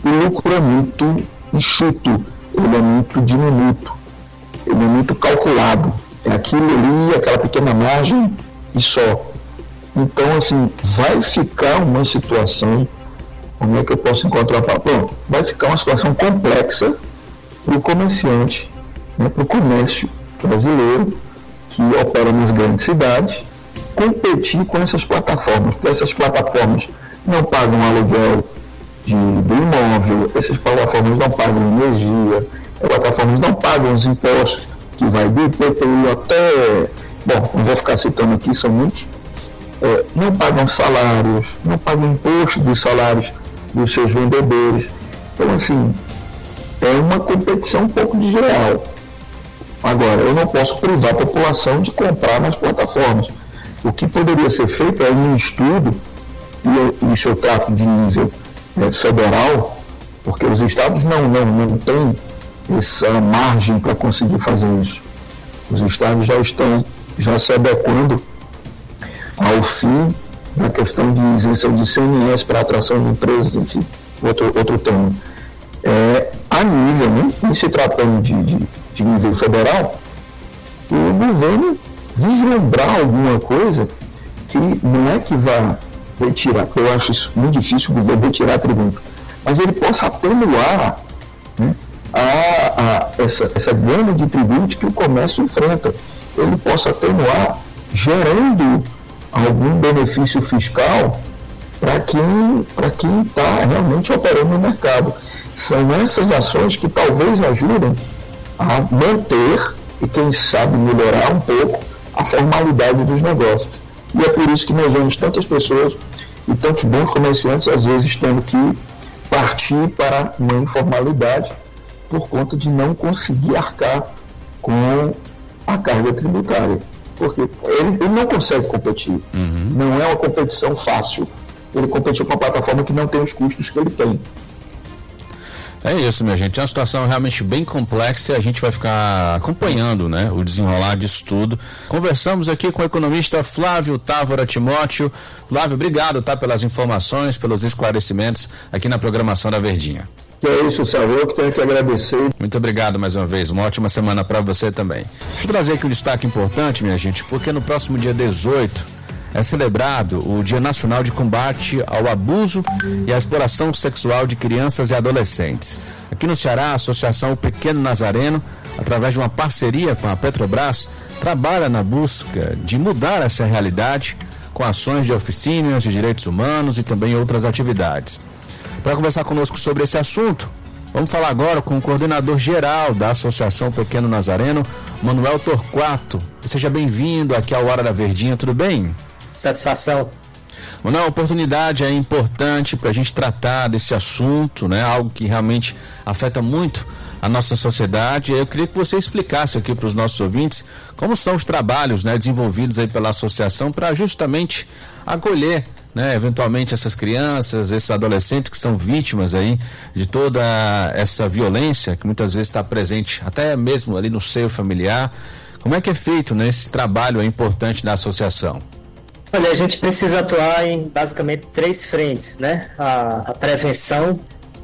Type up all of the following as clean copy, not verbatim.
o lucro é muito enxuto, ele é muito diminuto, ele é muito calculado. É aquilo ali, aquela pequena margem e só. Então, assim, vai ficar uma situação, como é que eu posso encontrar? Bom, vai ficar uma situação complexa para o comerciante, né, para o comércio brasileiro que opera nas grandes cidades, competir com essas plataformas, porque essas plataformas não pagam aluguel do imóvel, essas plataformas não pagam energia, as plataformas não pagam os impostos que vai do IPTU até, bom, não vou ficar citando aqui, são muitos, não pagam salários, não pagam imposto dos salários dos seus vendedores. Então, assim, é uma competição um pouco desleal. Agora, eu não posso privar a população de comprar nas plataformas. O que poderia ser feito é um estudo, e isso eu trato de nível federal, porque os estados não têm essa margem para conseguir fazer isso. Os estados já estão se adequando ao fim da questão de isenção de ICMS para atração de empresas, enfim, outro tema. A nível, né, em se tratando de nível federal, o governo vislumbrar alguma coisa que não é que vá retirar, eu acho isso muito difícil o governo retirar tributo, mas ele possa atenuar, né, essa gama de tributos que o comércio enfrenta. Ele possa atenuar gerando algum benefício fiscal para quem está realmente operando no mercado. São essas ações que talvez ajudem a manter e, quem sabe, melhorar um pouco a formalidade dos negócios. E é por isso que nós vemos tantas pessoas e tantos bons comerciantes, às vezes, tendo que partir para uma informalidade por conta de não conseguir arcar com a carga tributária. Porque ele não consegue competir. Não é uma competição fácil. Ele competiu com uma plataforma que não tem os custos que ele tem. É isso, minha gente. É uma situação realmente bem complexa e a gente vai ficar acompanhando, né, o desenrolar disso tudo. Conversamos aqui com o economista Flávio Távora Timóteo. Flávio, obrigado, tá, pelas informações, pelos esclarecimentos aqui na programação da Verdinha. Que é isso, Sérgio, eu que tenho que agradecer. Muito obrigado mais uma vez, uma ótima semana para você também. Deixa eu trazer aqui um destaque importante, minha gente, porque no próximo dia 18 é celebrado o Dia Nacional de Combate ao Abuso e à Exploração Sexual de Crianças e Adolescentes. Aqui no Ceará, a Associação Pequeno Nazareno, através de uma parceria com a Petrobras, trabalha na busca de mudar essa realidade com ações de oficinas de direitos humanos e também outras atividades. Para conversar conosco sobre esse assunto, vamos falar agora com o coordenador geral da Associação Pequeno Nazareno, Manuel Torquato. Seja bem-vindo aqui ao Hora da Verdinha, tudo bem? Satisfação. Manuel, a oportunidade é importante para a gente tratar desse assunto, né? Algo que realmente afeta muito a nossa sociedade. Eu queria que você explicasse aqui para os nossos ouvintes como são os trabalhos, né, desenvolvidos aí pela associação para justamente acolher, né, eventualmente essas crianças, esses adolescentes que são vítimas aí de toda essa violência que muitas vezes está presente até mesmo ali no seio familiar. Como é que é feito, né, esse trabalho importante da associação? Olha, a gente precisa atuar em basicamente 3 frentes, né? A prevenção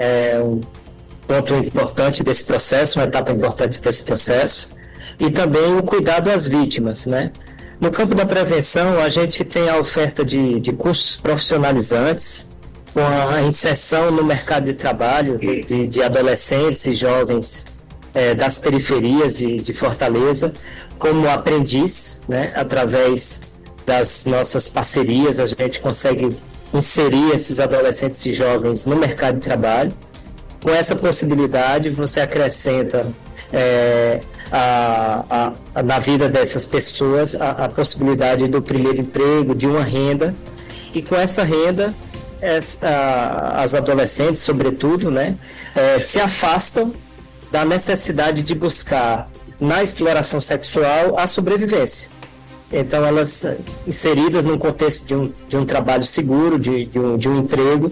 é um ponto importante desse processo, uma etapa importante para esse processo, e também o cuidado às vítimas, né? No campo da prevenção, a gente tem a oferta de cursos profissionalizantes, com a inserção no mercado de trabalho de adolescentes e jovens das periferias de Fortaleza, como aprendiz, né? Através das nossas parcerias, a gente consegue inserir esses adolescentes e jovens no mercado de trabalho. Com essa possibilidade, você acrescenta na vida dessas pessoas a possibilidade do primeiro emprego, de uma renda, e com essa renda as adolescentes, sobretudo, né, se afastam da necessidade de buscar na exploração sexual a sobrevivência. Então, elas inseridas num contexto de um trabalho seguro, de um emprego,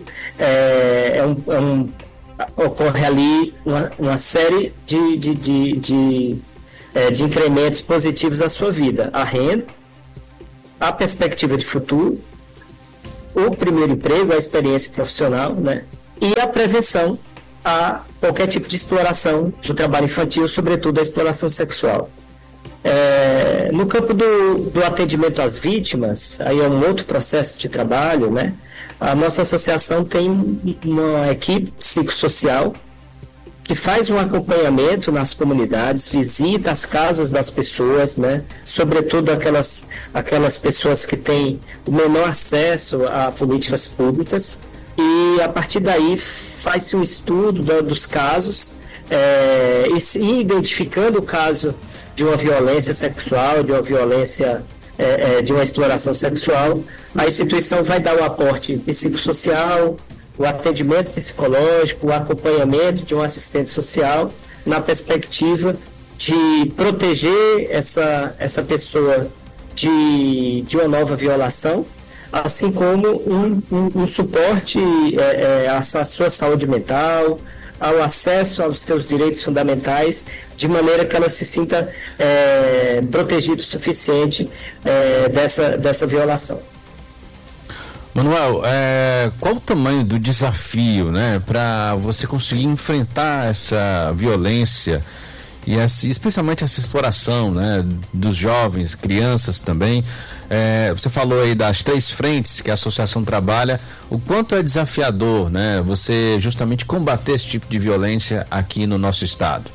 ocorre ali uma série de incrementos positivos à sua vida. A renda, a perspectiva de futuro, o primeiro emprego, a experiência profissional, né? E a prevenção a qualquer tipo de exploração do trabalho infantil, sobretudo a exploração sexual. No campo do atendimento às vítimas, aí é um outro processo de trabalho, né? A nossa associação tem uma equipe psicossocial que faz um acompanhamento nas comunidades, visita as casas das pessoas, né? Sobretudo aquelas pessoas que têm o menor acesso a políticas públicas, e a partir daí faz-se um estudo dos casos, e identificando o caso de uma violência sexual, de uma violência, de uma exploração sexual, a instituição vai dar o aporte psicossocial, o atendimento psicológico, o acompanhamento de um assistente social, na perspectiva de proteger essa pessoa de uma nova violação, assim como um suporte à sua saúde mental, ao acesso aos seus direitos fundamentais, de maneira que ela se sinta protegida o suficiente dessa violação. Manuel, qual o tamanho do desafio, né, para você conseguir enfrentar essa violência e especialmente essa exploração, né, dos jovens, crianças também? Você falou aí das 3 frentes que a associação trabalha. O quanto é desafiador, né, você justamente combater esse tipo de violência aqui no nosso estado?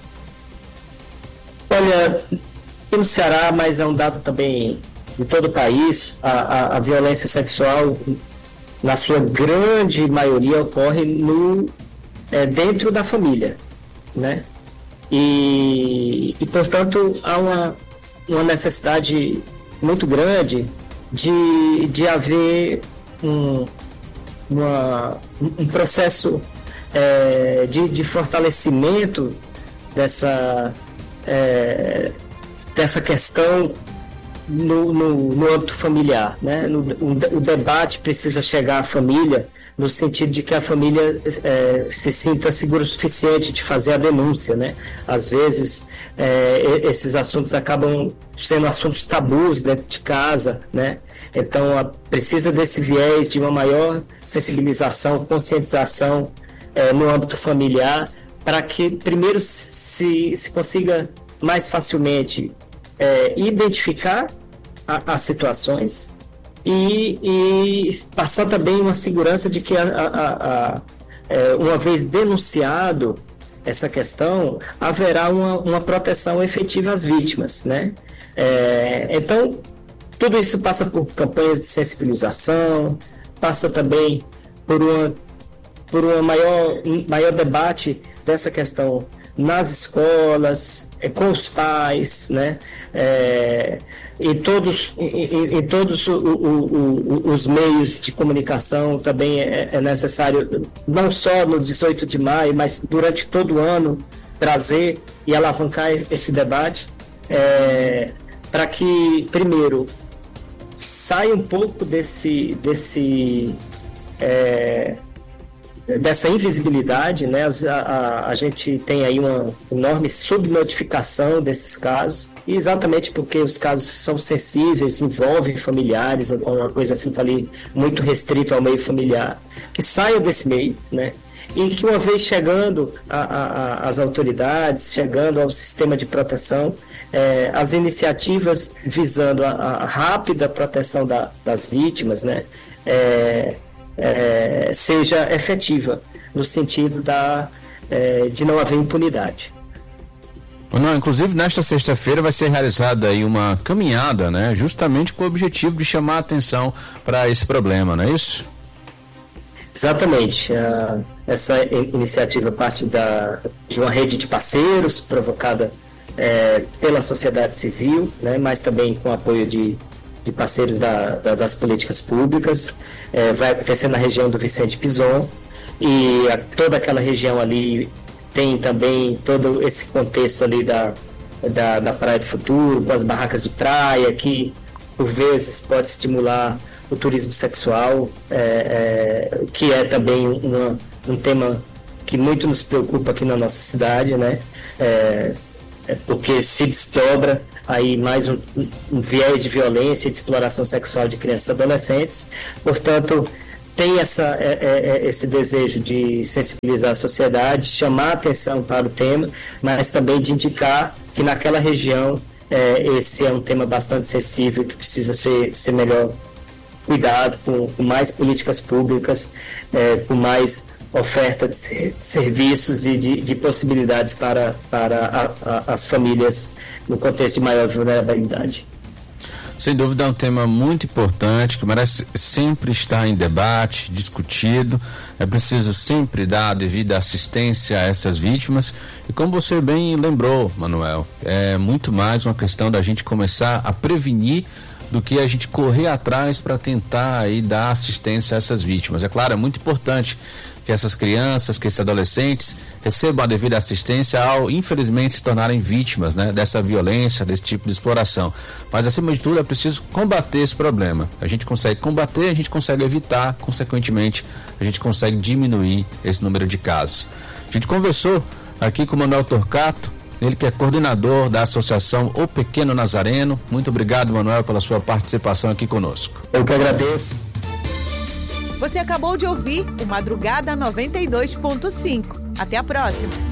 Olha, no Ceará, mas é um dado também em todo o país, a violência sexual, na sua grande maioria, ocorre dentro da família, né? E portanto, há uma necessidade muito grande de haver um processo de fortalecimento dessa questão no âmbito familiar, né? O debate precisa chegar à família, no sentido de que a família se sinta segura o suficiente de fazer a denúncia, né? Às vezes esses assuntos acabam sendo assuntos tabus dentro de casa, né? Então precisa desse viés de uma maior sensibilização, conscientização no âmbito familiar, para que primeiro se consiga mais facilmente identificar as situações e passar também uma segurança de que uma vez denunciado essa questão, haverá uma proteção efetiva às vítimas, né? Então, tudo isso passa por campanhas de sensibilização, passa também por um maior debate dessa questão nas escolas, com os pais, né? Em todos os meios de comunicação também é necessário, não só no 18 de maio, mas durante todo o ano, trazer e alavancar esse debate, para que, primeiro, saia um pouco dessa invisibilidade, né? A gente tem aí uma enorme subnotificação desses casos, e exatamente porque os casos são sensíveis, envolvem familiares, uma coisa fica ali muito restrita ao meio familiar, que saia desse meio, né? E que, uma vez chegando às autoridades, chegando ao sistema de proteção, as iniciativas visando a rápida proteção das vítimas, né? Seja efetiva, no sentido de não haver impunidade. Não, inclusive, nesta sexta-feira vai ser realizada aí uma caminhada, né, justamente com o objetivo de chamar a atenção para esse problema, não é isso? Exatamente. Essa iniciativa parte de uma rede de parceiros provocada pela sociedade civil, né, mas também com apoio de parceiros das políticas públicas. Vai acontecer na região do Vicente Pison, e toda aquela região ali tem também todo esse contexto ali da Praia do Futuro, com as barracas de praia, que por vezes pode estimular o turismo sexual, que é também um tema que muito nos preocupa aqui na nossa cidade, né? Porque se desdobra aí mais um viés de violência e de exploração sexual de crianças e adolescentes. Portanto, tem esse desejo de sensibilizar a sociedade, chamar a atenção para o tema, mas também de indicar que naquela região esse é um tema bastante sensível, que precisa ser melhor cuidado, com mais políticas públicas, com mais oferta de serviços e de possibilidades para as famílias no contexto de maior vulnerabilidade. Sem dúvida é um tema muito importante, que merece sempre estar em debate, discutido. É preciso sempre dar a devida assistência a essas vítimas. E como você bem lembrou, Manuel, é muito mais uma questão da gente começar a prevenir do que a gente correr atrás para tentar aí dar assistência a essas vítimas. É claro, é muito importante que essas crianças, que esses adolescentes recebam a devida assistência ao, infelizmente, se tornarem vítimas, né, dessa violência, desse tipo de exploração. Mas, acima de tudo, é preciso combater esse problema. A gente consegue combater, a gente consegue evitar, consequentemente, a gente consegue diminuir esse número de casos. A gente conversou aqui com o Manuel Torquato, ele que é coordenador da Associação O Pequeno Nazareno. Muito obrigado, Manuel, pela sua participação aqui conosco. Eu que agradeço. Você acabou de ouvir o Madrugada 92.5. Até a próxima.